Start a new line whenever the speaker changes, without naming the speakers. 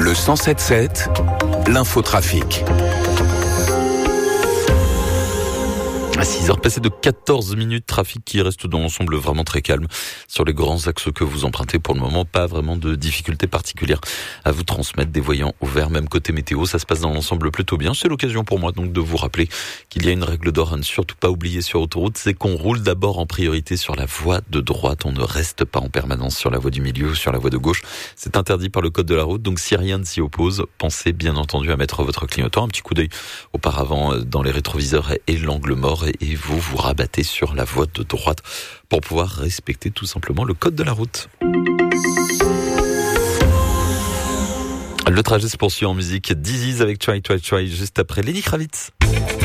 Le 107.7, l'infotrafic.
À 6h passées de 14 minutes, trafic qui reste dans l'ensemble vraiment très calme sur les grands axes que vous empruntez. Pour le moment, pas vraiment de difficultés particulières à vous transmettre, des voyants ouverts, même côté météo, ça se passe dans l'ensemble plutôt bien. C'est l'occasion pour moi donc de vous rappeler qu'il y a une règle d'or à ne surtout pas oublier sur autoroute, c'est qu'on roule d'abord en priorité sur la voie de droite. On ne reste pas en permanence sur la voie du milieu ou sur la voie de gauche. C'est interdit par le code de la route, donc si rien ne s'y oppose, pensez bien entendu à mettre votre clignotant. Un petit coup d'œil auparavant dans les rétroviseurs et l'angle mort, et vous vous rabattez sur la voie de droite pour pouvoir respecter tout simplement le code de la route. Le trajet se poursuit en musique. Dizzy's avec Try Try Try juste après Lenny Kravitz.